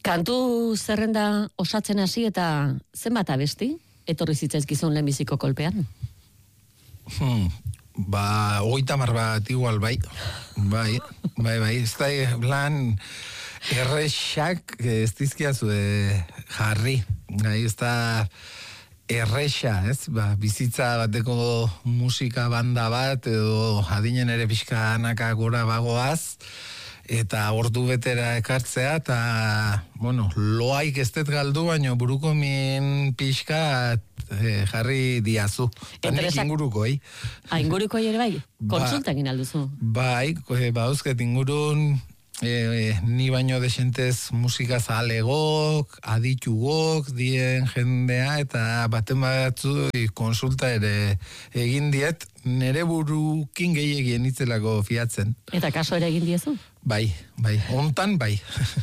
Kantu zerrenda osatzen hasi eta zenbat abesti etorri zitzaizkizun lehenbiziko kolpean? 30 bat igual, bai. Bai. Ez da lan errexak ez dizkiazu jarri. Ez da errexa, ez? Bizitza bateko musika banda bat edo adinen ere pixkanaka gora bagoaz, eta ordu betera ekartzea, eta, loaik ez dut galdu, baina buruko min pixka jarri diazu. Tanik inguruko, Inguruko ere bai? Kontsulta egin alduzu? Bai, bauzket ingurun, ni baino desentez musika zalegok, aditugok, dien jendea, eta baten batzu konsulta ere egin diet, nere burukin gehiagien itzelako fiatzen. Eta kaso ere egin diezu? Bai, hontan bai.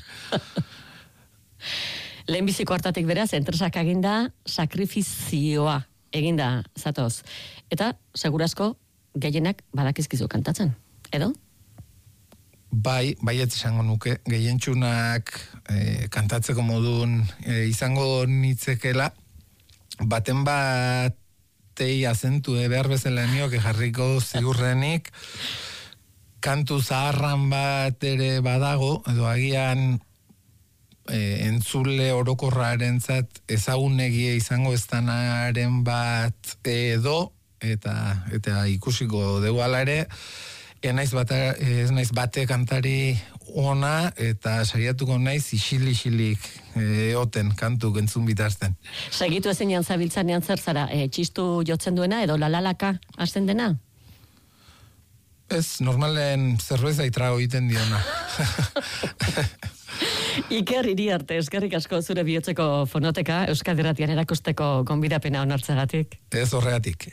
Lehenbiziko hartatik beraz, entresak eginda sakrifizioa eginda zatoz. Eta, segurazko, gehienak badakizkizu kantatzen, edo? Bai, ez izango nuke, gehientsunak kantatzeko modun izango nitzekela, baten batei azentu behar bezala nioke jarriko ziurrenik, kantu zaharran bat ere badago, edo agian entzule orokorrarentzat ezagunegia izango estanaren bat edo, eta ikusiko dugu ala ere, ez naiz bate kantari ona, eta saiatuko naiz isilik eoten kantu entzun bitazten. Segitu ezenean zabiltzanean zer zara, txistu jotzen duena edo lalalaka hasten dena? Ez, normalen zerbeza itrago egiten diona. Iker Iriarte, eskerrik asko zure bihotzeko fonoteka Euskadi Irratian erakusteko gonbidapena onartzegatik. Ez horregatik.